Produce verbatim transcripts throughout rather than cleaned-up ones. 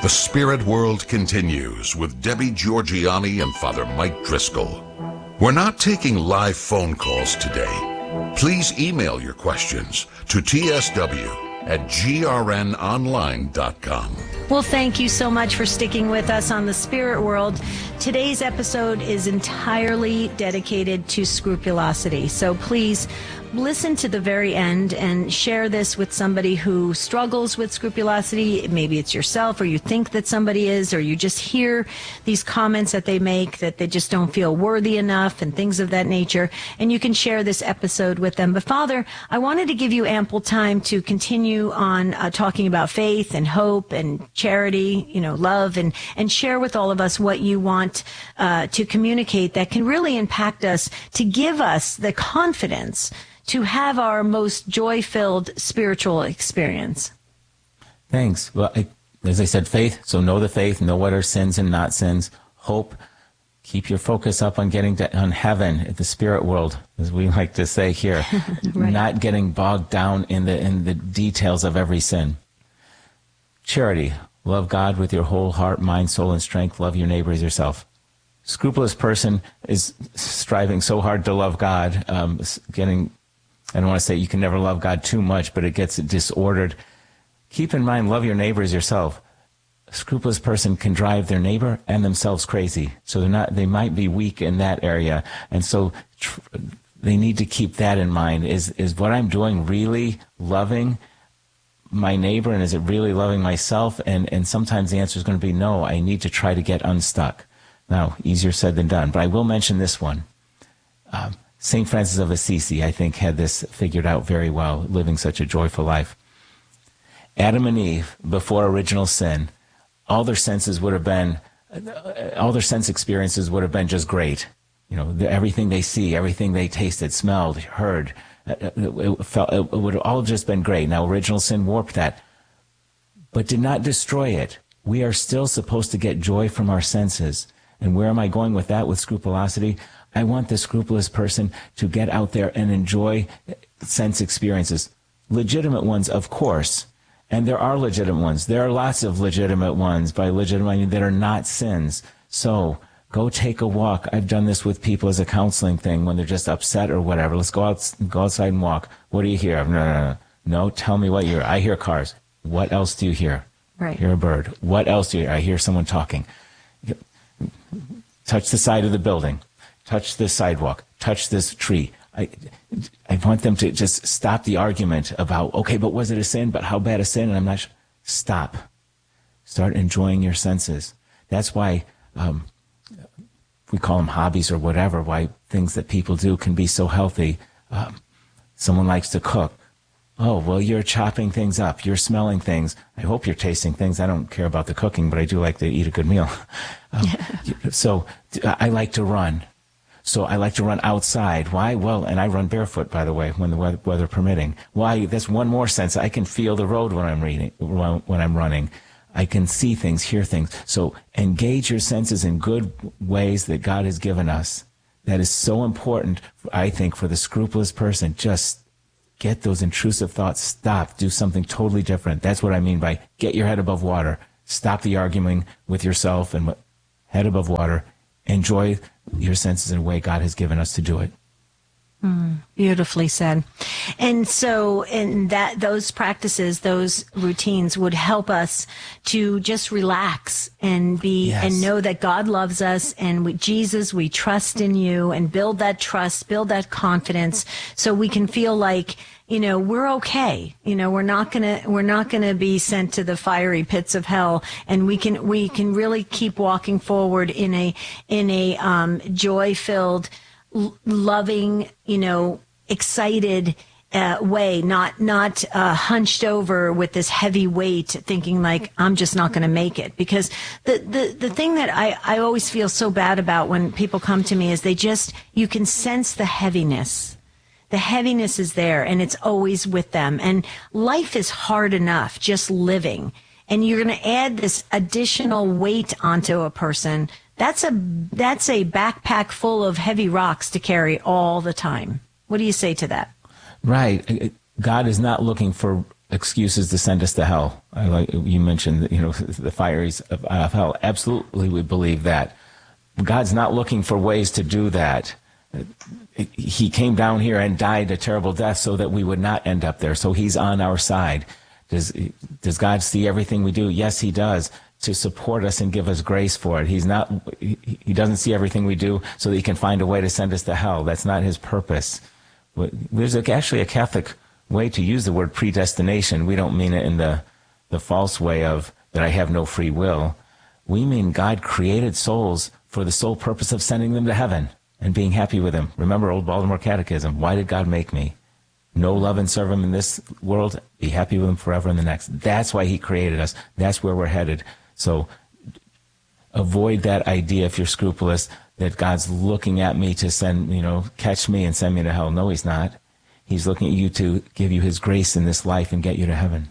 The Spirit World continues with Debbie Georgianni and Father Mike Driscoll. We're not taking live phone calls today. Please email your questions to t s w at g r n online dot com. Well, thank you so much for sticking with us on The Spirit World. Today's episode is entirely dedicated to scrupulosity. So please listen to the very end and share this with somebody who struggles with scrupulosity. Maybe it's yourself, or you think that somebody is, or you just hear these comments that they make that they just don't feel worthy enough and things of that nature. And you can share this episode with them. But Father, I wanted to give you ample time to continue on uh, talking about faith and hope and charity, you know, love, and, and share with all of us what you want uh, to communicate that can really impact us, to give us the confidence to have our most joy-filled spiritual experience. Thanks. Well, I, as I said, faith. So know the faith, know what are sins and not sins. Hope. Keep your focus up on getting to on heaven at the spirit world, as we like to say here. Right. Not getting bogged down in the in the details of every sin. Charity. Love God with your whole heart, mind, soul, and strength. Love your neighbor as yourself. Scrupulous person is striving so hard to love God, um, getting... I don't want to say you can never love God too much, but it gets disordered. Keep in mind, love your neighbor as yourself. A scrupulous person can drive their neighbor and themselves crazy. So they're not, they might be weak in that area. And so tr- they need to keep that in mind. Is, is what I'm doing really loving my neighbor, and is it really loving myself? And, and sometimes the answer is going to be no, I need to try to get unstuck. Now, easier said than done, but I will mention this one. Um, Saint Francis of Assisi, I think, had this figured out very well, living such a joyful life. Adam and Eve, before original sin, all their senses would have been, all their sense experiences would have been just great. You know, the, everything they see, everything they tasted, smelled, heard, it, it, felt, it would have all just been great. Now, original sin warped that, but did not destroy it. We are still supposed to get joy from our senses. And where am I going with that, with scrupulosity? I want the scrupulous person to get out there and enjoy sense experiences. Legitimate ones, of course. And there are legitimate ones. There are lots of legitimate ones. By legitimate, I mean that are not sins. So go take a walk. I've done this with people as a counseling thing when they're just upset or whatever. Let's go out, go outside and walk. What do you hear? No, no, no. No, tell me what you hear. I hear cars. What else do you hear? Right. I hear a bird. What else do you hear? I hear someone talking. Touch the side of the building. Touch this sidewalk, touch this tree. I, I want them to just stop the argument about, okay, but was it a sin? But how bad a sin? And I'm not sure. Stop. Start enjoying your senses. That's why um, we call them hobbies or whatever, why things that people do can be so healthy. Um, someone likes to cook. Oh, well, you're chopping things up. You're smelling things. I hope you're tasting things. I don't care about the cooking, but I do like to eat a good meal. um, so I like to run. So I like to run outside. Why? Well, and I run barefoot, by the way, when the weather, weather permitting. Why? That's one more sense. I can feel the road when I'm reading, when I'm running. I can see things, hear things. So engage your senses in good ways that God has given us. That is so important, I think, for the scrupulous person. Just get those intrusive thoughts stopped. Do something totally different. That's what I mean by get your head above water. Stop the arguing with yourself and head above water. Enjoy your senses in a way God has given us to do it. Mm, beautifully said. And so in that, those practices, those routines would help us to just relax and be, yes. and know that God loves us, and with Jesus, we trust in you, and build that trust, build that confidence, so we can feel like, you know, we're okay. You know, we're not gonna, we're not gonna be sent to the fiery pits of hell, and we can, we can really keep walking forward in a, in a, um, joy-filled, loving, you know, excited uh, way, not not uh, hunched over with this heavy weight, thinking like, I'm just not going to make it. Because the, the, the thing that I, I always feel so bad about when people come to me is they just, you can sense the heaviness. The heaviness is there, and it's always with them. And life is hard enough just living. And you're going to add this additional weight onto a person. That's a that's a backpack full of heavy rocks to carry all the time. What do you say to that? Right. God is not looking for excuses to send us to hell. I like you mentioned, you know, the fires of, of hell. Absolutely, we believe that. God's not looking for ways to do that. He came down here and died a terrible death so that we would not end up there. So he's on our side. Does does God see everything we do? Yes, he does, to support us and give us grace for it. He's not. He, he doesn't see everything we do so that he can find a way to send us to hell. That's not his purpose. There's actually a Catholic way to use the word predestination. We don't mean it in the the false way of that I have no free will. We mean God created souls for the sole purpose of sending them to heaven and being happy with him. Remember old Baltimore Catechism. Why did God make me? Know, love, and serve him in this world, be happy with him forever in the next. That's why he created us. That's where we're headed. So avoid that idea, if you're scrupulous, that God's looking at me to send, you know, catch me and send me to hell. No, he's not. He's looking at you to give you his grace in this life and get you to heaven.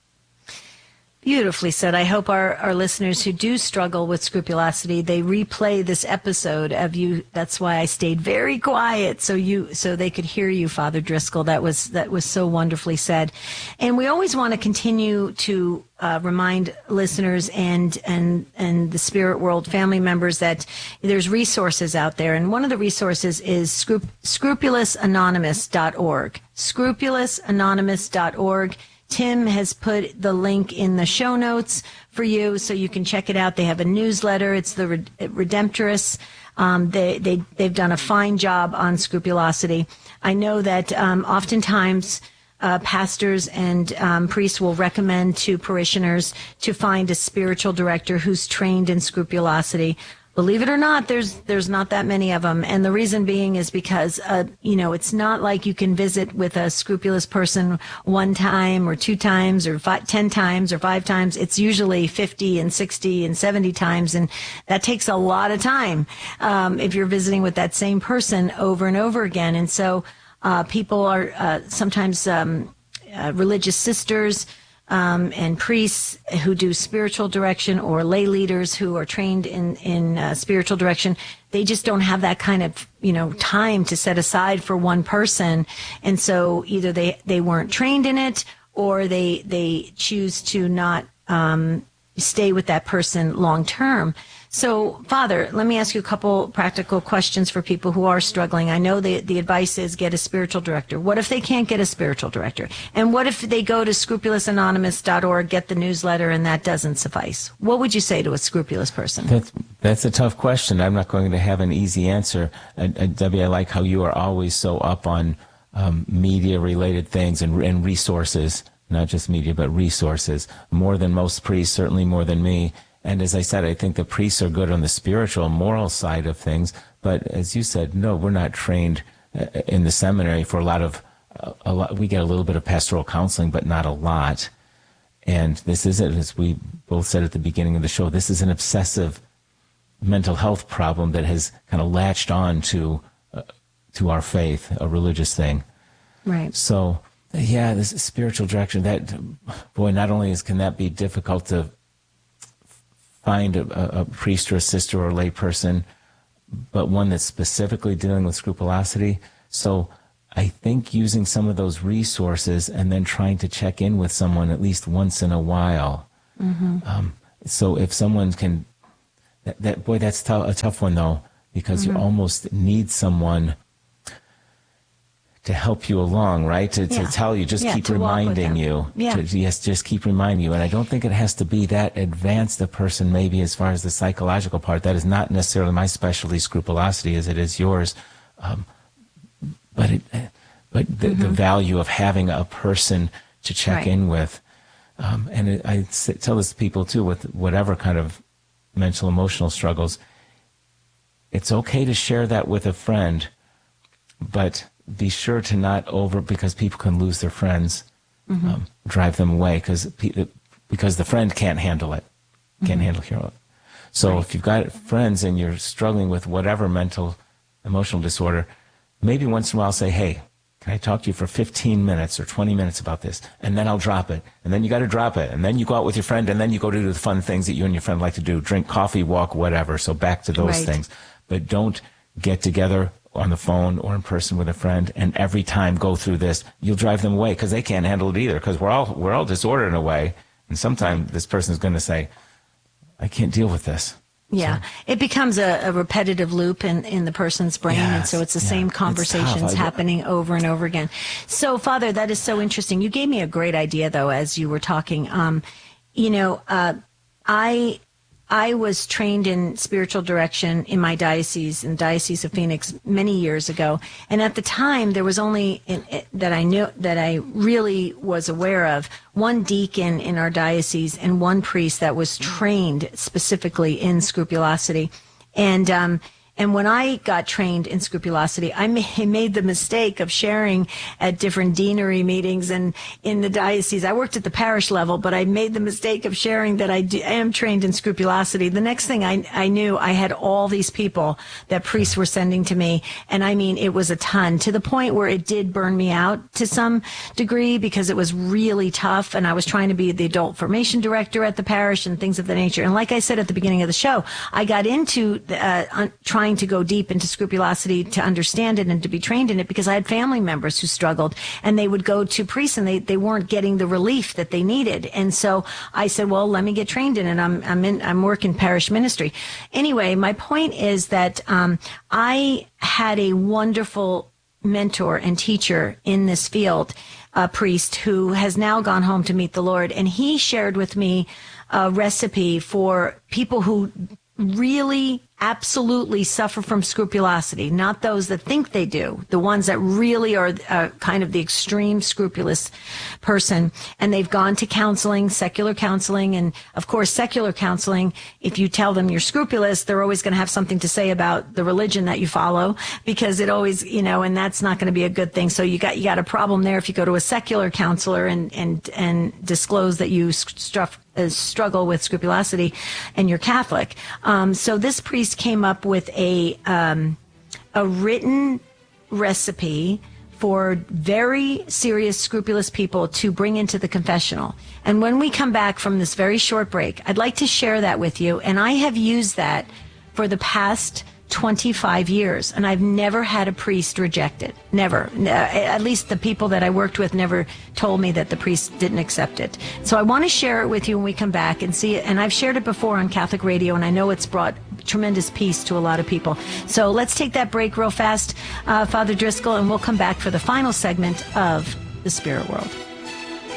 Beautifully said. I hope our, our listeners who do struggle with scrupulosity, they replay this episode of you. That's why I stayed very quiet, so you so they could hear you, Father Driscoll. That was that was so wonderfully said. And we always want to continue to uh, remind listeners and and and the Spirit World family members that there's resources out there. And one of the resources is scrup- scrupulous anonymous dot org. scrupulous anonymous dot org. Tim has put the link in the show notes for you, so you can check it out. They have a newsletter. It's the Redemptorists. Um, they, they, they've done a fine job on scrupulosity. I know that um, oftentimes uh, pastors and um, priests will recommend to parishioners to find a spiritual director who's trained in scrupulosity. Believe it or not, there's there's not that many of them. And the reason being is because, uh, you know, it's not like you can visit with a scrupulous person one time or two times or five, ten times or five times. It's usually fifty and sixty and seventy times. And that takes a lot of time um, if you're visiting with that same person over and over again. And so uh, people are uh, sometimes um, uh, religious sisters Um, and priests who do spiritual direction, or lay leaders who are trained in, in uh, spiritual direction, they just don't have that kind of, you know, time to set aside for one person. And so either they, they weren't trained in it, or they, they choose to not um, stay with that person long term. So, Father, let me ask you a couple practical questions for people who are struggling. I know the, the advice is get a spiritual director. What if they can't get a spiritual director? And what if they go to scrupulous anonymous dot org, get the newsletter, and that doesn't suffice? What would you say to a scrupulous person? That's, that's a tough question. I'm not going to have an easy answer. Uh, uh, Debbie, I like how you are always so up on um, media-related things and, and resources, not just media, but resources, more than most priests, certainly more than me. And as I said, I think the priests are good on the spiritual, moral side of things. But as you said, no, we're not trained in the seminary for a lot of, a lot, we get a little bit of pastoral counseling, but not a lot. And this isn't, as we both said at the beginning of the show, this is an obsessive mental health problem that has kind of latched on to, uh, to our faith, a religious thing. Right. So, yeah, this spiritual direction, that, boy, not only is, can that be difficult to find a, a priest or a sister or a lay person, but one that's specifically dealing with scrupulosity. So I think using some of those resources and then trying to check in with someone at least once in a while. Mm-hmm. Um, so if someone can, that, that boy, that's t- a tough one though, because mm-hmm. you almost need someone to help you along, right? To, yeah. to tell you, just yeah, keep reminding you. Yeah. To, yes, just keep reminding you. And I don't think it has to be that advanced a person, maybe as far as the psychological part. That is not necessarily my specialty, scrupulosity, as it is yours. Um, but it, but the, mm-hmm. the value of having a person to check right. in with. Um, and it, I tell this to people too, with whatever kind of mental, emotional struggles, it's okay to share that with a friend, but be sure to not over, because people can lose their friends, mm-hmm. um, drive them away, because because the friend can't handle it, can't mm-hmm. handle it. So right. if you've got friends and you're struggling with whatever mental, emotional disorder, maybe once in a while say, hey, can I talk to you for fifteen minutes or twenty minutes about this? And then I'll drop it. And then you got to drop it. And then you go out with your friend, and then you go to do the fun things that you and your friend like to do, drink coffee, walk, whatever. So back to those right. things. But don't get together on the phone or in person with a friend, and every time go through this, you'll drive them away because they can't handle it either, because we're all we're all disordered in a way. And sometimes this person is going to say, I can't deal with this. Yeah, so, it becomes a, a repetitive loop in, in the person's brain, yes, and so it's the yeah, same conversations happening over and over again. So, Father, that is so interesting. You gave me a great idea, though, as you were talking. Um, you know, uh, I I was trained in spiritual direction in my diocese, in the Diocese of Phoenix, many years ago, and at the time there was only in, in, that I knew that I really was aware of one deacon in our diocese and one priest that was trained specifically in scrupulosity, and um, and when I got trained in scrupulosity, I made the mistake of sharing at different deanery meetings and in the diocese. I worked at the parish level, but I made the mistake of sharing that I, do, I am trained in scrupulosity. The next thing I, I knew, I had all these people that priests were sending to me. And I mean, it was a ton, to the point where it did burn me out to some degree, because it was really tough. And I was trying to be the adult formation director at the parish and things of that nature. And like I said at the beginning of the show, I got into uh, trying to go deep into scrupulosity to understand it and to be trained in it, because I had family members who struggled, and they would go to priests and they, they weren't getting the relief that they needed. And so I said, well, let me get trained in it. I'm, I'm in, I'm working parish ministry. Anyway, my point is that, um, I had a wonderful mentor and teacher in this field, a priest who has now gone home to meet the Lord. And he shared with me a recipe for people who really absolutely suffer from scrupulosity, not those that think they do, the ones that really are uh, kind of the extreme scrupulous person. And they've gone to counseling, secular counseling. And of course, secular counseling, if you tell them you're scrupulous, they're always going to have something to say about the religion that you follow, because it always, you know, and that's not going to be a good thing. So you got, you got a problem there if you go to a secular counselor and, and, and disclose that you struff, uh, struggle with scrupulosity and you're Catholic. Um, so this priest came up with a um, a written recipe for very serious, scrupulous people to bring into the confessional. And when we come back from this very short break, I'd like to share that with you. And I have used that for the past twenty-five years, and I've never had a priest reject it. Never. Uh, at least the people that I worked with never told me that the priest didn't accept it. So I want to share it with you when we come back and see it. And I've shared it before on Catholic Radio, and I know it's brought tremendous peace to a lot of people. So let's take that break real fast, uh, Father Driscoll, and we'll come back for the final segment of The Spirit World.